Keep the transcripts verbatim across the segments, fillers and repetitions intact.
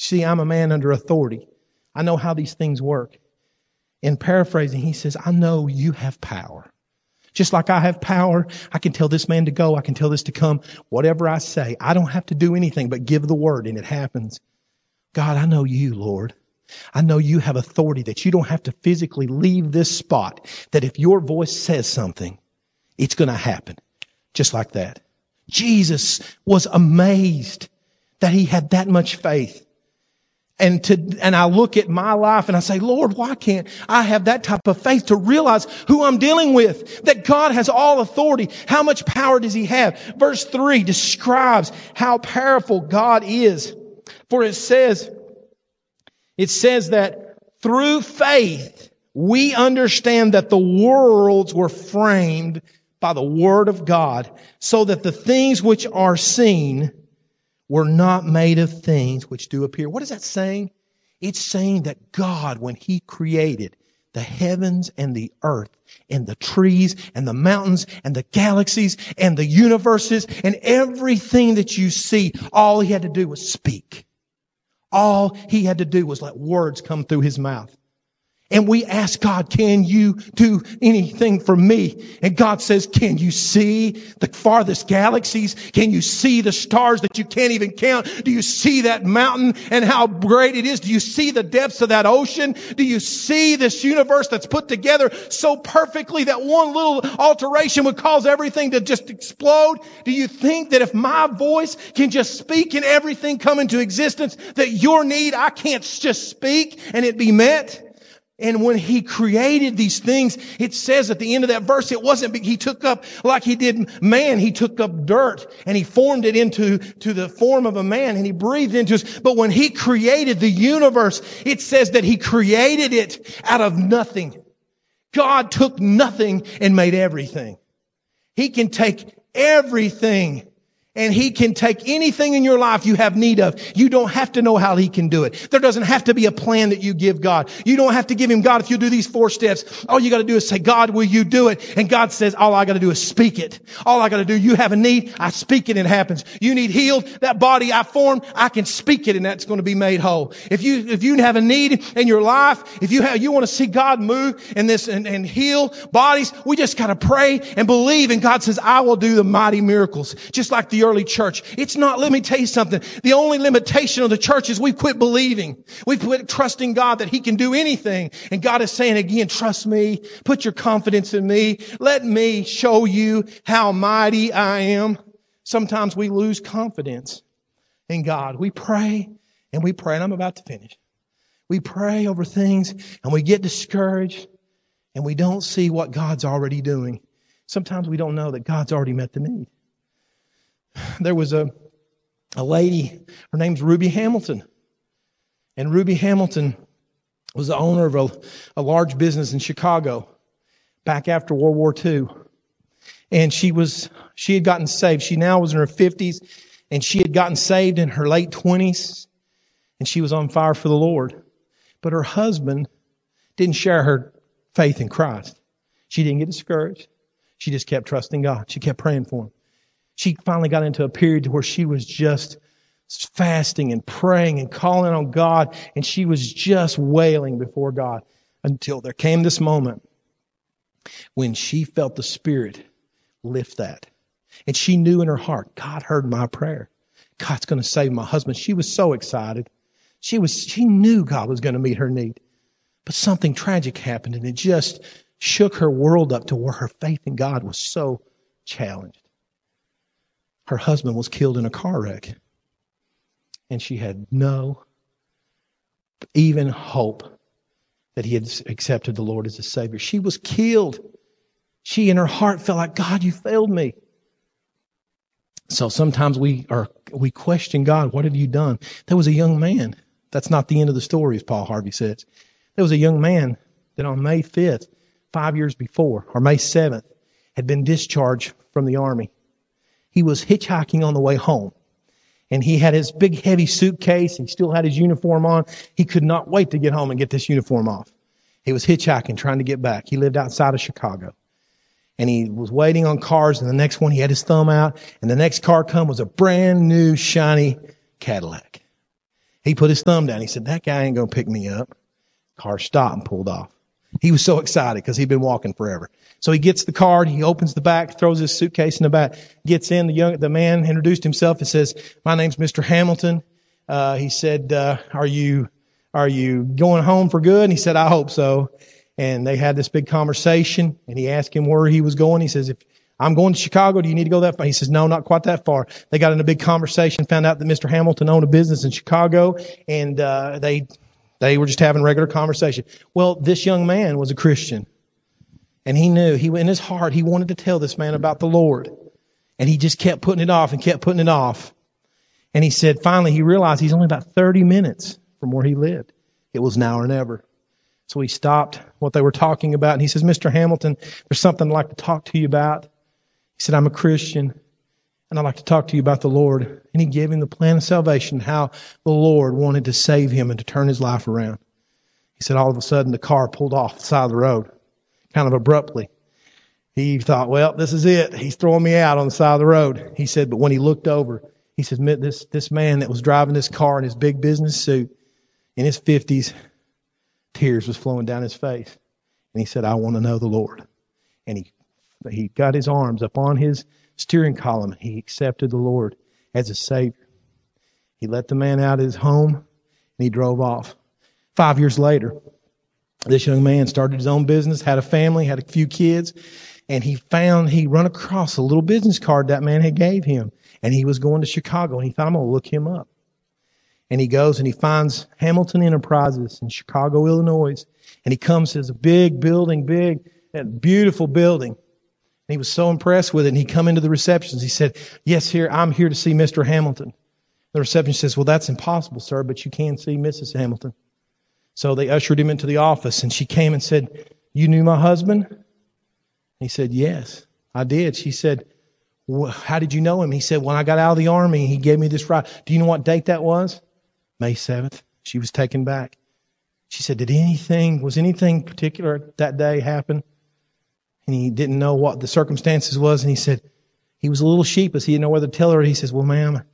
See, I'm a man under authority. I know how these things work. In paraphrasing, he says, I know you have power. Just like I have power, I can tell this man to go. I can tell this to come. Whatever I say, I don't have to do anything but give the word and it happens. God, I know you, Lord. I know you have authority that you don't have to physically leave this spot. That if your voice says something, it's going to happen. Just like that. Jesus was amazed that he had that much faith. And to, and I look at my life and I say, Lord, why can't I have that type of faith to realize who I'm dealing with? That God has all authority. How much power does he have? Verse three describes how powerful God is. For it says, it says that through faith, we understand that the worlds were framed by the word of God, so that the things which are seen were not made of things which do appear. What is that saying? It's saying that God, when he created the heavens and the earth and the trees and the mountains and the galaxies and the universes and everything that you see, all he had to do was speak. All he had to do was let words come through his mouth. And we ask God, can you do anything for me? And God says, can you see the farthest galaxies? Can you see the stars that you can't even count? Do you see that mountain and how great it is? Do you see the depths of that ocean? Do you see this universe that's put together so perfectly that one little alteration would cause everything to just explode? Do you think that if my voice can just speak and everything come into existence, that your need, I can't just speak and it be met? And when he created these things, it says at the end of that verse, it wasn't, he took up, like he did man, he took up dirt and he formed it into to the form of a man and he breathed into us. But when he created the universe, it says that he created it out of nothing. God took nothing and made everything. He can take everything. And he can take anything in your life you have need of. You don't have to know how he can do it. There doesn't have to be a plan that you give God. You don't have to give him, God, if you do these four steps, all you got to do is say, God, will you do it? And God says, all I got to do is speak it. All I got to do, you have a need, I speak it and it happens. You need healed, that body I formed, I can speak it and that's going to be made whole. If you, if you have a need in your life, if you have, you want to see God move in this and, and heal bodies, we just got to pray and believe. And God says, I will do the mighty miracles. Just like the early church. It's not, let me tell you something. The only limitation of the church is we've quit believing. We've quit trusting God that he can do anything. And God is saying again, trust me. Put your confidence in me. Let me show you how mighty I am. Sometimes we lose confidence in God. We pray and we pray, and I'm about to finish. We pray over things and we get discouraged and we don't see what God's already doing. Sometimes we don't know that God's already met the need. There was a, a lady, her name's Ruby Hamilton. And Ruby Hamilton was the owner of a, a large business in Chicago back after World War Two. And she was, she had gotten saved. She now was in her fifties and she had gotten saved in her late twenties and she was on fire for the Lord. But her husband didn't share her faith in Christ. She didn't get discouraged. She just kept trusting God. She kept praying for him. She finally got into a period where she was just fasting and praying and calling on God, and she was just wailing before God until there came this moment when she felt the Spirit lift that. And she knew in her heart, God heard my prayer. God's going to save my husband. She was so excited. She was, she knew God was going to meet her need. But something tragic happened, and it just shook her world up to where her faith in God was so challenged. Her husband was killed in a car wreck. And she had no even hope that he had accepted the Lord as a Savior. She was killed. She in her heart felt like, God, you failed me. So sometimes we are, we question God, what have you done? There was a young man. That's not the end of the story, as Paul Harvey says. There was a young man that on May fifth, five years before, or May seventh, had been discharged from the Army. He was hitchhiking on the way home. And he had his big heavy suitcase. He still had his uniform on. He could not wait to get home and get this uniform off. He was hitchhiking, trying to get back. He lived outside of Chicago. And he was waiting on cars. And the next one, he had his thumb out. And the next car come was a brand new, shiny Cadillac. He put his thumb down. He said, that guy ain't going to pick me up. Car stopped and pulled off. He was so excited because he'd been walking forever. So he gets the card. He opens the back, throws his suitcase in the back, gets in. The young, the man introduced himself and says, my name's Mister Hamilton. Uh, he said, uh, are you, are you going home for good? And he said, I hope so. And they had this big conversation, and he asked him where he was going. He says, if I'm going to Chicago, do you need to go that far? He says, no, not quite that far. They got in a big conversation, found out that Mister Hamilton owned a business in Chicago, and uh, they they were just having regular conversation. Well, this young man was a Christian, and he knew, he in his heart, he wanted to tell this man about the Lord. And he just kept putting it off and kept putting it off. And he said, finally, he realized he's only about thirty minutes from where he lived. It was now or never. So he stopped what they were talking about, and he says, Mister Hamilton, there's something I'd like to talk to you about. He said, I'm a Christian, and I'd like to talk to you about the Lord. And he gave him the plan of salvation, how the Lord wanted to save him and to turn his life around. He said, all of a sudden, the car pulled off the side of the road, kind of abruptly. He thought, well, this is it. He's throwing me out on the side of the road. He said, but when he looked over, he said, this, this man that was driving this car in his big business suit in his fifties, tears was flowing down his face. And he said, I want to know the Lord. And he he got his arms up on his steering column. He accepted the Lord as a Savior. He let the man out of his home, and he drove off. Five years later, this young man started his own business, had a family, had a few kids, and he found, he run across a little business card that man had gave him. And he was going to Chicago, and he thought, I'm going to look him up. And he goes and he finds Hamilton Enterprises in Chicago, Illinois. And he comes to a big building, big, beautiful building. And he was so impressed with it. And he come into the receptions. He said, yes, here, I'm here to see Mister Hamilton. The receptionist says, well, that's impossible, sir, but you can see Missus Hamilton. So they ushered him into the office, and she came and said, you knew my husband? He said, yes, I did. She said, well, how did you know him? He said, when I got out of the army, he gave me this ride. Do you know what date that was? May seventh. She was taken back. She said, did anything, was anything particular that day happen? And he didn't know what the circumstances was. And he said, he was a little sheepish. He didn't know whether to tell her. He says, well, ma'am,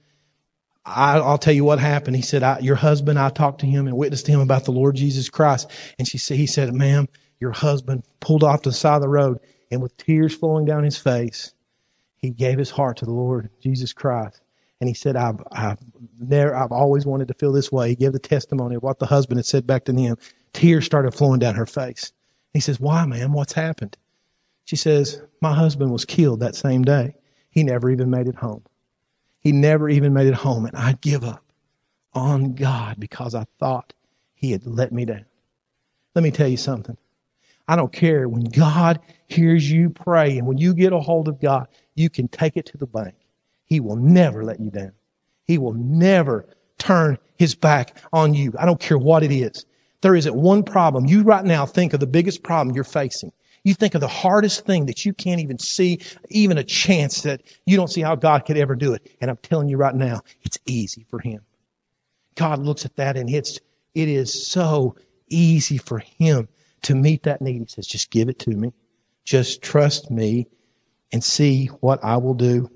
I, I'll tell you what happened. He said, I, your husband, I talked to him and witnessed to him about the Lord Jesus Christ. And she said, he said, ma'am, your husband pulled off to the side of the road, and with tears flowing down his face, he gave his heart to the Lord Jesus Christ. And he said, I've, I've never, I've always wanted to feel this way. He gave the testimony of what the husband had said back to him. Tears started flowing down her face. He says, why, ma'am? What's happened? She says, my husband was killed that same day. He never even made it home. He never even made it home. And I'd give up on God because I thought he had let me down. Let me tell you something. I don't care. When God hears you pray and when you get a hold of God, you can take it to the bank. He will never let you down. He will never turn his back on you. I don't care what it is. There isn't one problem. You right now think of the biggest problem you're facing. You think of the hardest thing that you can't even see, even a chance that you don't see how God could ever do it. And I'm telling you right now, it's easy for him. God looks at that and it's, it is so easy for him to meet that need. He says, just give it to me. Just trust me and see what I will do.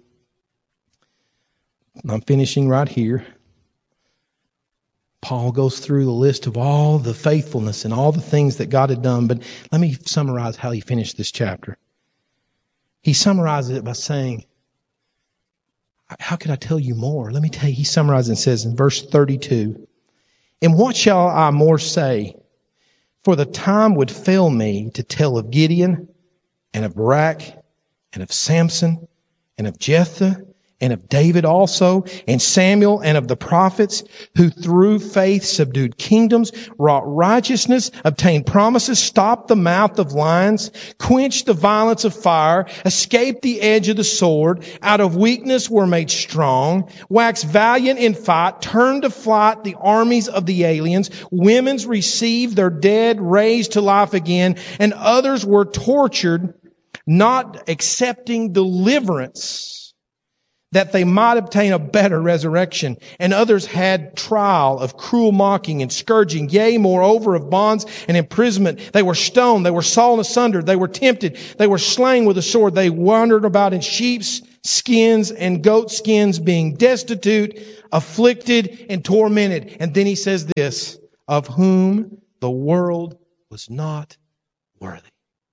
I'm finishing right here. Paul goes through the list of all the faithfulness and all the things that God had done. But let me summarize how he finished this chapter. He summarizes it by saying, how could I tell you more? Let me tell you, he summarizes and says in verse thirty-two, and what shall I more say? For the time would fail me to tell of Gideon and of Barak and of Samson and of Jephthah and of David also, and Samuel, and of the prophets, who through faith subdued kingdoms, wrought righteousness, obtained promises, stopped the mouth of lions, quenched the violence of fire, escaped the edge of the sword, out of weakness were made strong, waxed valiant in fight, turned to flight the armies of the aliens, women's received their dead raised to life again, and others were tortured, not accepting deliverance, that they might obtain a better resurrection. And others had trial of cruel mocking and scourging, yea, moreover, of bonds and imprisonment. They were stoned, they were sawn asunder, they were tempted, they were slain with a sword, they wandered about in sheep's skins and goat skins, being destitute, afflicted, and tormented. And then he says this, of whom the world was not worthy.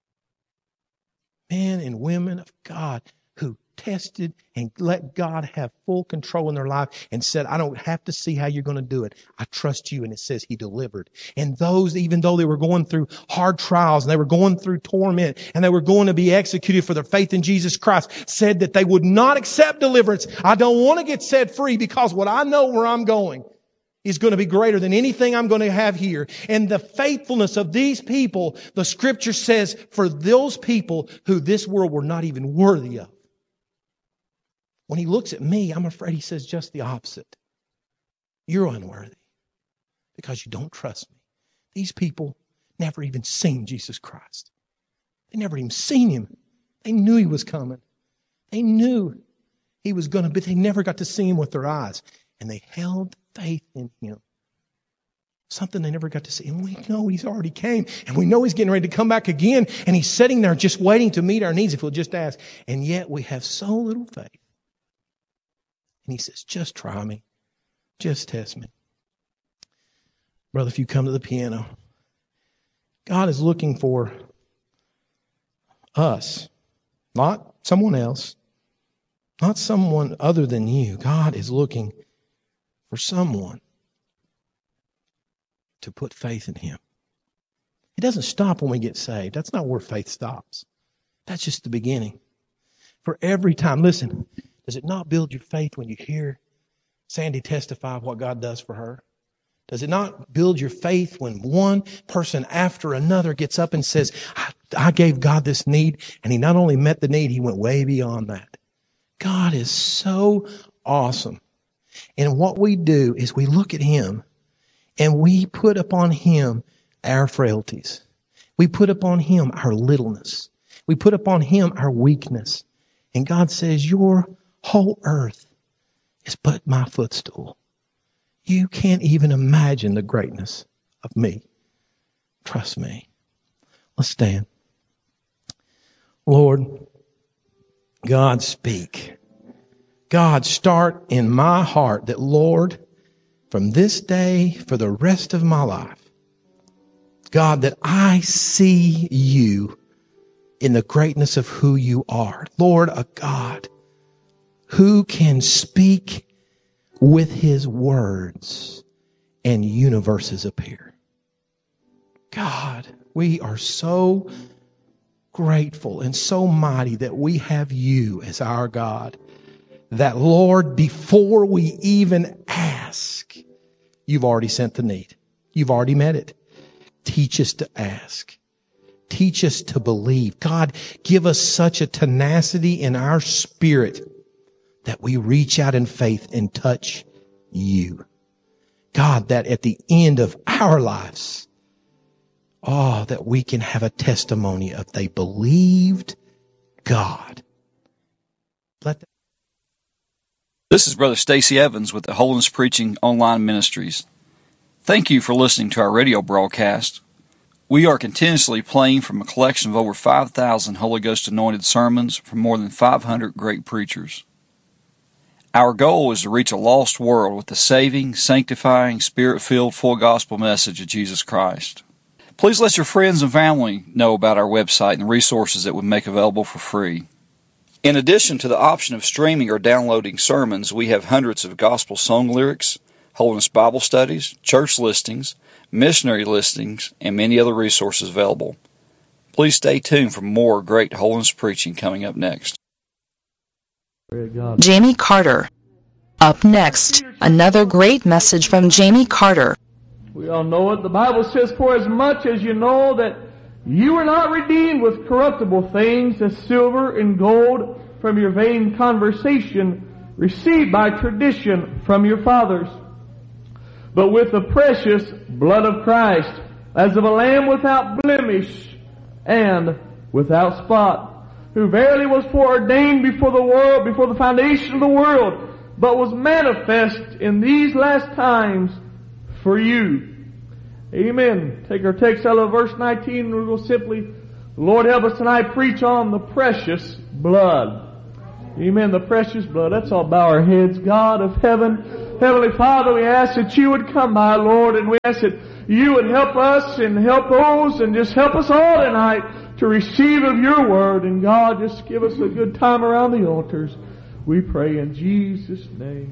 Men and women of God who tested and let God have full control in their life and said, I don't have to see how you're going to do it. I trust you. And it says he delivered. And those, even though they were going through hard trials and they were going through torment and they were going to be executed for their faith in Jesus Christ, said that they would not accept deliverance. I don't want to get set free because what I know where I'm going is going to be greater than anything I'm going to have here. And the faithfulness of these people, the scripture says, for those people who this world were not even worthy of. When he looks at me, I'm afraid he says just the opposite. You're unworthy because you don't trust me. These people never even seen Jesus Christ. They never even seen him. They knew he was coming. They knew he was going to, but they never got to see him with their eyes. And they held faith in him. Something they never got to see. And we know he's already came. And we know he's getting ready to come back again. And he's sitting there just waiting to meet our needs if we'll just ask. And yet we have so little faith. And he says, just try me. Just test me. Brother, if you come to the piano, God is looking for us, not someone else, not someone other than you. God is looking for someone to put faith in him. It doesn't stop when we get saved. That's not where faith stops. That's just the beginning. For every time, listen, does it not build your faith when you hear Sandy testify of what God does for her? Does it not build your faith when one person after another gets up and says, I, I gave God this need, and he not only met the need, he went way beyond that. God is so awesome. And what we do is we look at him and we put upon him our frailties. We put upon him our littleness. We put upon him our weakness. And God says, your whole earth is but my footstool. You can't even imagine the greatness of me. Trust me. Let's stand. Lord, God, speak. God, start in my heart that, Lord, from this day for the rest of my life, God, that I see you in the greatness of who you are. Lord, a God who can speak with his words and universes appear. God, we are so grateful and so mighty that we have you as our God. That, Lord, before we even ask, you've already sent the need. You've already met it. Teach us to ask. Teach us to believe. God, give us such a tenacity in our spirit that we reach out in faith and touch you. God, that at the end of our lives, oh, that we can have a testimony of they believed God. Let them. This is Brother Stacy Evans with the Holiness Preaching Online Ministries. Thank you for listening to our radio broadcast. We are continuously playing from a collection of over five thousand Holy Ghost anointed sermons from more than five hundred great preachers. Our goal is to reach a lost world with the saving, sanctifying, Spirit-filled, full gospel message of Jesus Christ. Please let your friends and family know about our website and the resources that we make available for free. In addition to the option of streaming or downloading sermons, we have hundreds of gospel song lyrics, Holiness Bible studies, church listings, missionary listings, and many other resources available. Please stay tuned for more great holiness preaching coming up next. Jamie Carter. Up next, another great message from Jamie Carter. We all know it. The Bible says, for as much as you know that you are not redeemed with corruptible things as silver and gold from your vain conversation received by tradition from your fathers, but with the precious blood of Christ, as of a lamb without blemish and without spot, who verily was foreordained before the world, before the foundation of the world, but was manifest in these last times for you. Amen. Take our text out of verse nineteen, and we'll go simply, Lord, help us tonight preach on the precious blood. Amen. The precious blood. Let's all bow our heads. God of heaven, Heavenly Father, we ask that you would come by, Lord, and we ask that you would help us and help those and just help us all tonight to receive of your word. And God, just give us a good time around the altars. We pray in Jesus' name.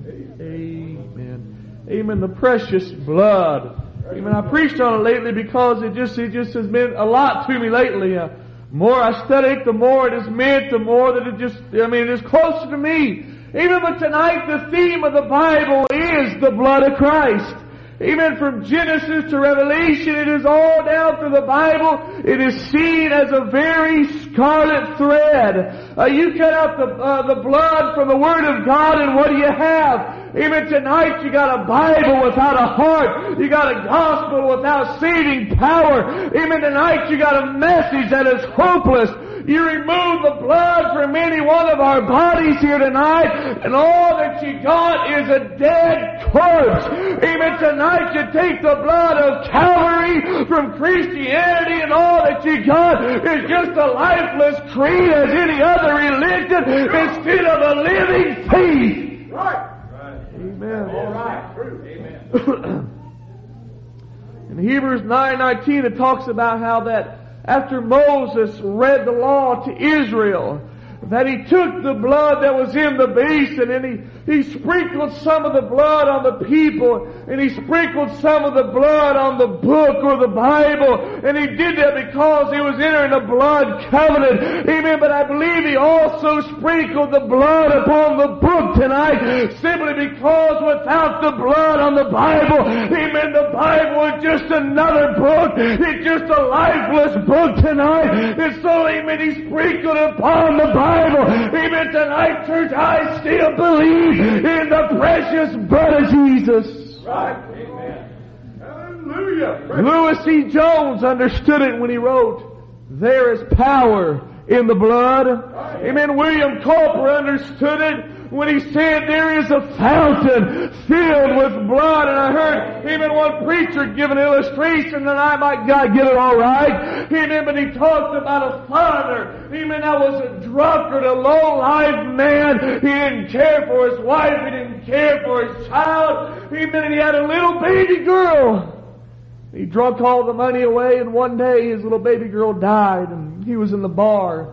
Amen. Amen. The precious blood. Amen. I preached on it lately because it just, it just has meant a lot to me lately. Uh, the more I study it, the more it has meant, the more that it just, I mean, it is closer to me. Even but tonight, the theme of the Bible is the blood of Christ. Even from Genesis to Revelation, it is all down through the Bible. It is seen as a very scarlet thread. Uh, you cut out the uh, the blood from the Word of God, and what do you have? Even tonight, you got a Bible without a heart. You got a gospel without saving power. Even tonight, you got a message that is hopeless. You remove the blood from any one of our bodies here tonight, and all that you got is a dead corpse. Even tonight you take the blood of Calvary from Christianity, and all that you got is just a lifeless creed as any other religion instead of a living faith. Right. Right. Amen. All right. True. Amen. In Hebrews nine nineteen it talks about how that after Moses read the law to Israel, that he took the blood that was in the basin and he, he sprinkled some of the blood on the people, and he sprinkled some of the blood on the book or the Bible, and he did that because he was entering a blood covenant. Amen. But I believe he also sprinkled the blood upon the book tonight, simply because without the blood on the Bible, amen, the Bible is just another book. It's just a lifeless book tonight. And so, amen, he sprinkled upon the Bible. Amen. Tonight, church, I still believe in the precious blood of Jesus. Right. Amen. Hallelujah. Lewis C. Jones understood it when he wrote, "There is power in the blood." Right. Amen. William Cowper understood it when he said there is a fountain filled with blood. And I heard even one preacher give an illustration, and I might God get it all right. Amen. But he talked about a father, amen, that was a drunkard, a low-life man. He didn't care for his wife. He didn't care for his child. Amen. And he had a little baby girl. He drunk all the money away, and one day his little baby girl died, and he was in the bar.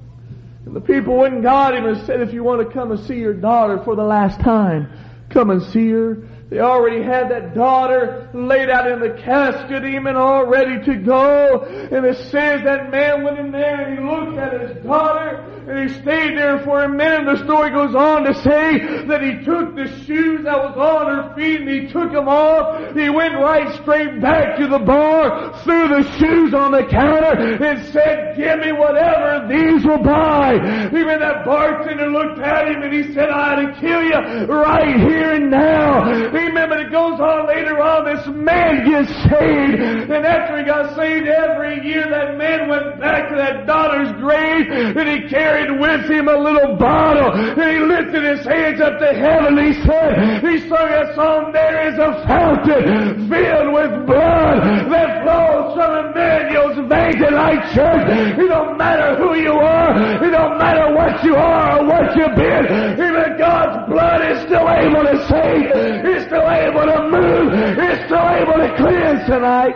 And the people went and got him and said, "If you want to come and see your daughter for the last time, come and see her." They already had that daughter laid out in the casket, even all ready to go. And it says that man went in there and he looked at his daughter and he stayed there for a minute. The story goes on to say that he took the shoes that was on her feet and he took them off. He went right straight back to the bar, threw the shoes on the counter and said, "Give me whatever these will buy." Even that bartender looked at him and he said, "I ought to kill you right here and now." Amen. But it goes on later on, this man gets saved. And after he got saved, every year that man went back to that daughter's grave and he carried with him a little bottle. And he lifted his hands up to heaven and he said, he sung that song, "There is a fountain filled with blood that flows from Emmanuel's veins." Tonight, church, it don't matter who you are. It don't matter what you are or what you've been. Even God's blood is still able to save. It's still able to move. It's still able to cleanse tonight.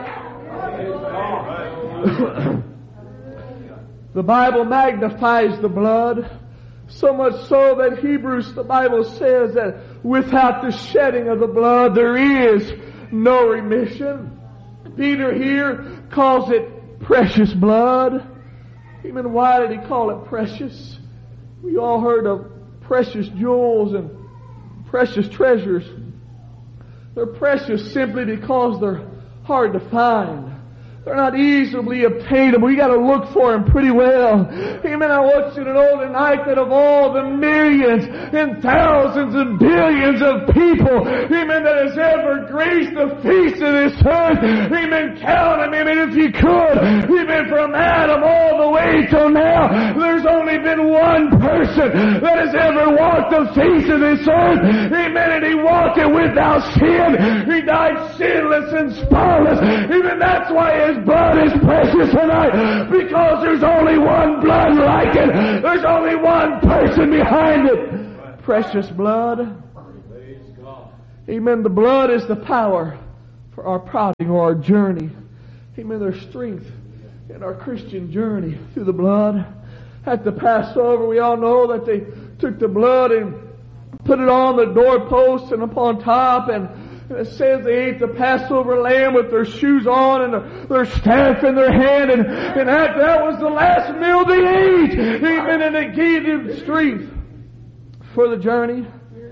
The Bible magnifies the blood, so much so that Hebrews, the Bible says that without the shedding of the blood there is no remission. Peter here calls it precious blood. Even why did he call it precious? We all heard of precious jewels and precious treasures. They're precious simply because they're hard to find. They're not easily obtainable. You got to look for them pretty well. Amen. I want you to know tonight that of all the millions and thousands and billions of people, amen, that has ever graced the face of this earth, amen, count them, amen, Amen. If you could, amen, from Adam all the way till now, there's only been one person that has ever walked the face of this earth. Amen. And he walked it without sin. He died sinless and spotless. Even that's why his blood is precious tonight. Because there's only one blood like it. There's only one person behind it. Precious blood. Amen. The blood is the power for our prodding or our journey. Amen. There's strength in our Christian journey through the blood. At the Passover, we all know that they took the blood and put it on the doorpost and upon top, and it says they ate the Passover lamb with their shoes on and their staff in their hand, and, and that, that was the last meal they ate. Amen. And it gave them strength for the journey.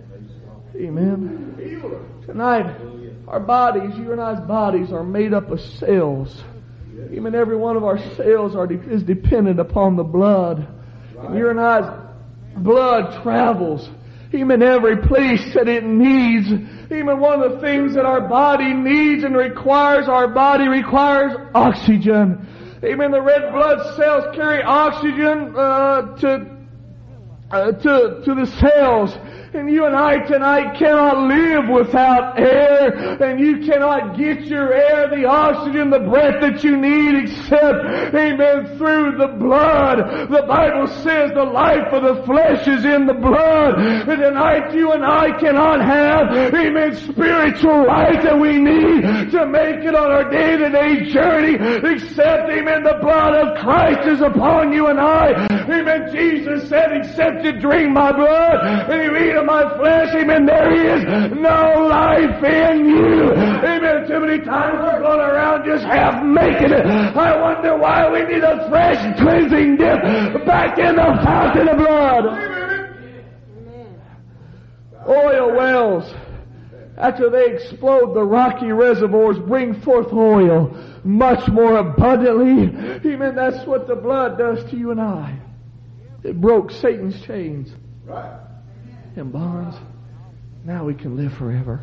Amen. Tonight, our bodies, you and I's bodies, are made up of cells. Even every one of our cells are de- is dependent upon the blood. And your and I's blood travels. Even every place that it needs. Even one of the things that our body needs and requires, our body requires oxygen. Even the red blood cells carry oxygen uh, to uh, to to the cells. And you and I tonight cannot live without air, and you cannot get your air, the oxygen, the breath that you need except, amen, through the blood. The Bible says the life of the flesh is in the blood. And tonight you and I cannot have, amen, spiritual life that we need to make it on our day-to-day journey except, amen, the blood of Christ is upon you and I. Amen. Jesus said, except you drink my blood and you eat of my flesh, amen, there is no life in you. Amen. Too many times we're going around just half making it. I wonder why we need a fresh cleansing dip back in the fountain of blood. Oil wells, after they explode, the rocky reservoirs bring forth oil much more abundantly. Amen. That's what the blood does to you and I. It broke Satan's chains and bonds. Now we can live forever.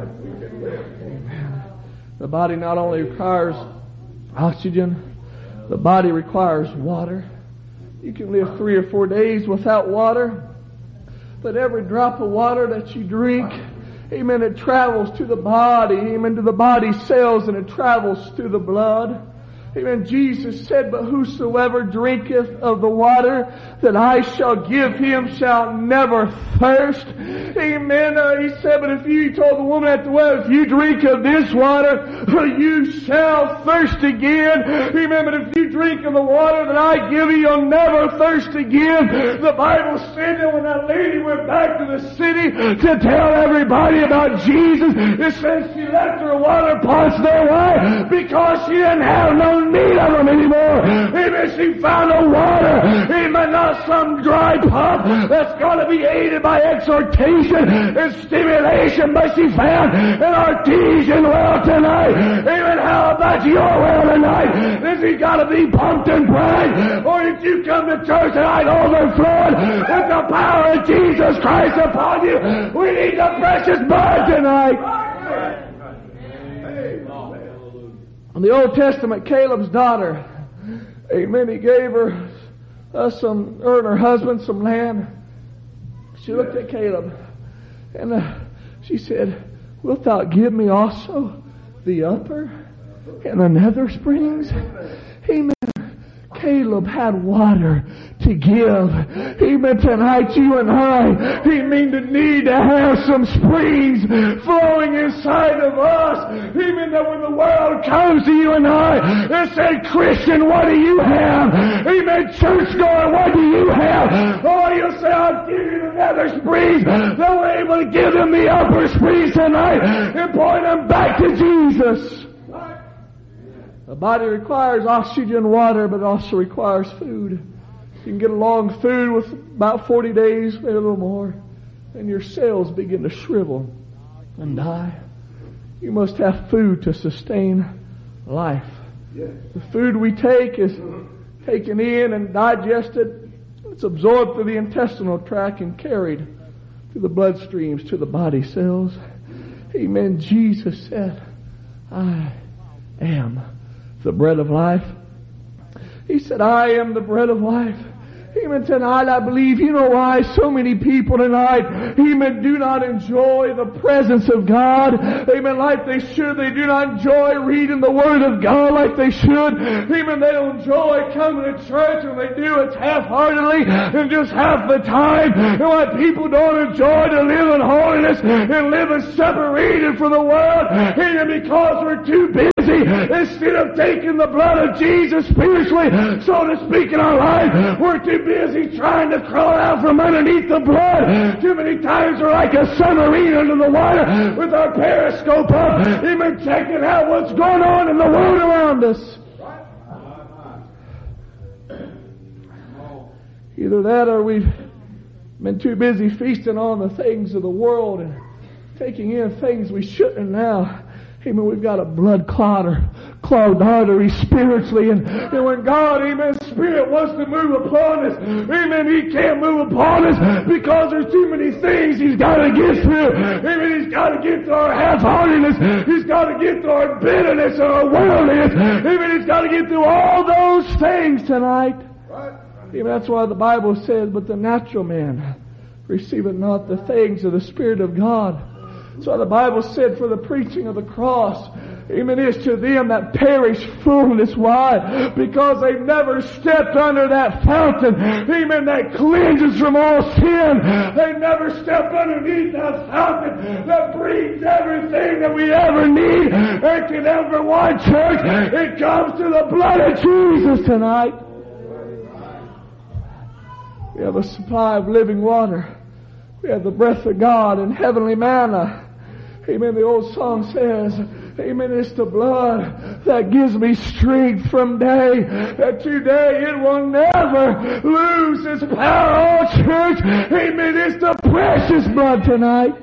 Amen. The body not only requires oxygen, the body requires water. You can live three or four days without water, but every drop of water that you drink, amen, it travels to the body, amen, to the body cells, and it travels through the blood. Amen. Jesus said, but whosoever drinketh of the water that I shall give him shall never thirst. Amen. Uh, he said, but if you, he told the woman at the well, if you drink of this water, you shall thirst again. Amen. But if you drink of the water that I give you, you'll never thirst again. The Bible said that when that lady went back to the city to tell everybody about Jesus, it says she left her water pots there. Why? Because she didn't have no need of them anymore. Amen. She found a water. Amen. Not some dry pump that's going to be aided by exhortation and stimulation, but she found an artesian well tonight. Amen. How about your well tonight? Is he got to be pumped and primed? Or did you come to church tonight overflowed with the power of Jesus Christ upon you? We need the precious blood tonight. In the Old Testament, Caleb's daughter, amen, he gave her uh, some, her and her husband some land. She looked at Caleb and uh, she said, wilt thou give me also the upper and the nether springs? Amen. Caleb had water to give. Amen. Tonight you and I, amen, to need to have some springs flowing inside of us. Amen. That when the world comes to you and I and say, Christian, what do you have? Amen. Church going, what do you have? Oh, you'll say, I'll give you the nether springs. That we're able to give them the upper springs tonight and point them back to Jesus. The body requires oxygen, water, but it also requires food. You can get along food with about forty days, maybe a little more, and your cells begin to shrivel and die. You must have food to sustain life. The food we take is taken in and digested. It's absorbed through the intestinal tract and carried through the bloodstreams to the body cells. Amen. Jesus said, I am the bread of life. He said, I am the bread of life. Amen. Tonight, I believe, you know why so many people tonight, amen, do not enjoy the presence of God. Amen. Like they should. They do not enjoy reading the Word of God like they should. Amen. They don't enjoy coming to church. When they do, it's half-heartedly and just half the time. And why people don't enjoy to live in holiness and living separated from the world. Amen. Because we're too busy. Instead of taking the blood of Jesus spiritually, so to speak, in our life, we're too busy trying to crawl out from underneath the blood. Too many times we're like a submarine under the water with our periscope up, even checking out what's going on in the world around us. Either that or we've been too busy feasting on the things of the world and taking in things we shouldn't now. Amen. We've got a blood clotter, clogged artery spiritually. And, and when God, amen, Spirit wants to move upon us, amen, He can't move upon us because there's too many things He's got to get through. Amen. He's got to get to our half-heartedness. He's got to get to our bitterness and our worldliness. Amen. He's got to get through all those things tonight. Amen. That's why the Bible says, but the natural man receiveth not the things of the Spirit of God. So the Bible said, for the preaching of the cross, amen, is to them that perish fullness. Why? Because they've never stepped under that fountain, amen, that cleanses from all sin. They've never stepped underneath that fountain that breeds everything that we ever need and can ever want, church. It comes to the blood of Jesus tonight. We have a supply of living water. We have the breath of God and heavenly manna. Amen. The old song says, amen, it's the blood that gives me strength from day that today it will never lose its power. Oh, church, amen, it's the precious blood tonight.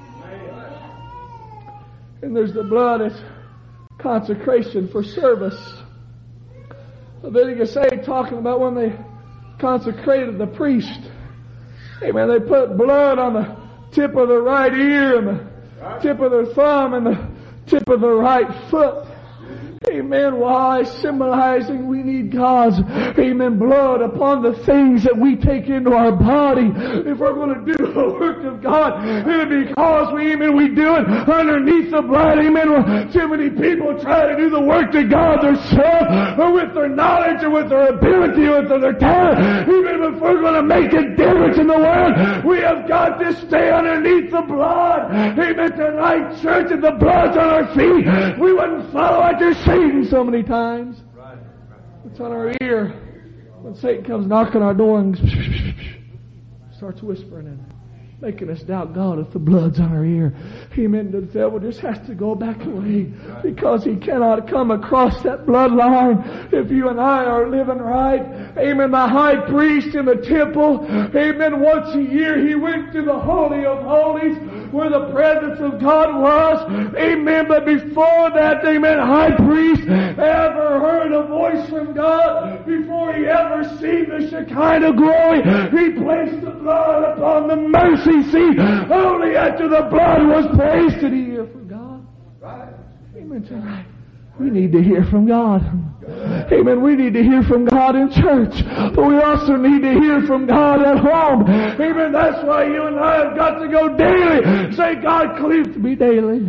And there's the blood, it's consecration for service. Leviticus eight talking about when they consecrated the priest. Amen. They put blood on the tip of the right ear and the tip of their thumb and the tip of the right foot. Amen. Why? Symbolizing we need God's, amen, blood upon the things that we take into our body. If we're going to do the work of God, amen, because we, amen, we do it underneath the blood. Amen. Too many people try to do the work of God themselves, or with their knowledge, or with their ability, or with their talent. Even if we're going to make a difference in the world, we have got to stay underneath the blood. Amen. Tonight, church, if the blood's on our feet, we wouldn't follow after Satan so many times. Right. It's on our ear when Satan comes knocking our door and starts whispering and making us doubt God if the blood's on our ear. Amen. The devil just has to go back away because he cannot come across that bloodline if you and I are living right. Amen. The high priest in the temple, amen, once a year he went to the Holy of Holies where the presence of God was. Amen. But before that, amen, high priest ever heard a voice from God, before he ever seen the Shekinah glory, he placed the blood upon the mercy seat only after the blood was placed. Did he hear from God? Right. Amen. Tonight, we need to hear from God. Amen. We need to hear from God in church, but we also need to hear from God at home. Amen. That's why you and I have got to go daily. Say, God, cleave to me daily.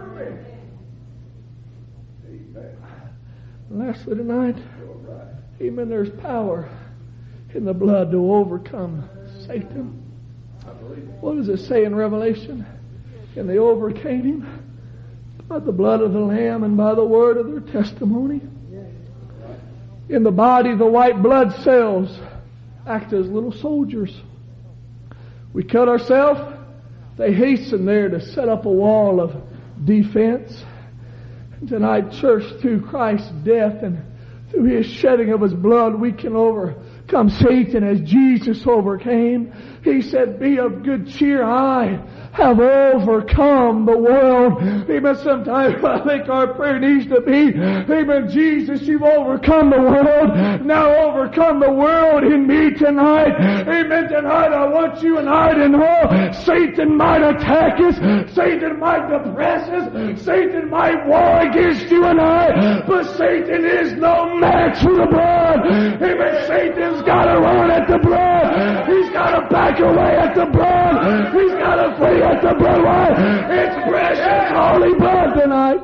Lastly tonight, amen, there's power in the blood to overcome Satan. What does it say in Revelation? And they overcame him by the blood of the Lamb and by the word of their testimony. In the body, the white blood cells act as little soldiers. We cut ourselves, they hasten there to set up a wall of defense. And tonight, church, through Christ's death and through His shedding of His blood, we can overcome Come, Satan, as Jesus overcame, He said, be of good cheer. I have overcome the world. Amen. Sometimes I think our prayer needs to be, amen, Jesus, you've overcome the world. Now overcome the world in me tonight. Amen. Tonight I want you and I to know Satan might attack us. Satan might depress us. Satan might war against you and I. But Satan is no match for the blood. Amen. Satan's got to run at the blood. He's got to back away at the blood. He's got to flee at the blood. Why? It's precious holy blood tonight.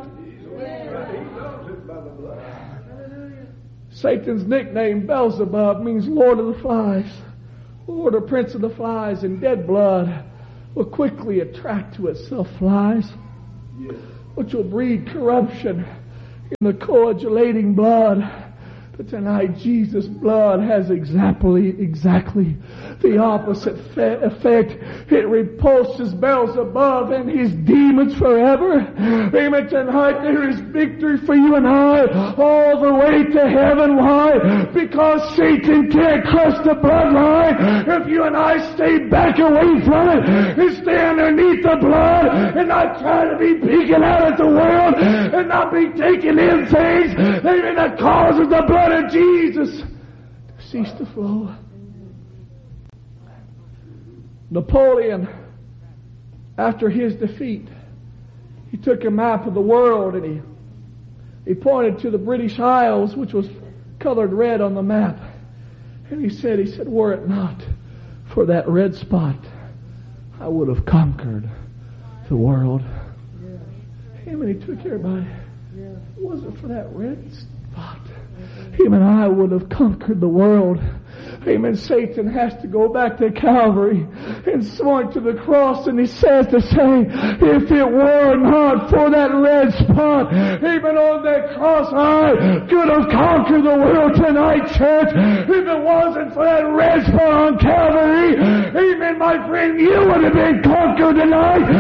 Satan's nickname, Beelzebub, means Lord of the Flies. Lord or Prince of the Flies, and dead blood will quickly attract to itself flies, which will breed corruption in the coagulating blood. But tonight, Jesus' blood has exactly, exactly the opposite fe- effect. It repulses Beelzebub and his demons forever. Amen. Tonight, there is victory for you and I all the way to heaven. Why? Because Satan can't crush the bloodline if you and I stay back away from it and stay underneath the blood and not try to be peeking out at the world and not be taking in things, amen, that causes the blood of Jesus to cease to flow. Napoleon, after his defeat, he took a map of the world and he he pointed to the British Isles, which was colored red on the map, and he said, he said, were it not for that red spot, I would have conquered the world. Him and he took everybody. It wasn't for that red spot. Him and I would have conquered the world. Amen. Satan has to go back to Calvary and point to the cross, and he says to say, if it were not for that red spot, even on that cross, I could have conquered the world tonight, church. If it wasn't for that red spot on Calvary, amen, my friend, you would have been conquered tonight.